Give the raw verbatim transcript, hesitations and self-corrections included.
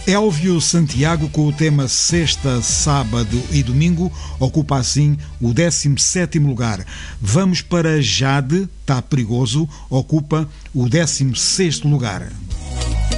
Elvio Santiago, com o tema Sexta, Sábado e Domingo, ocupa assim o décimo sétimo lugar. Vamos para Jade, Tá Perigoso, ocupa o décimo sexto lugar.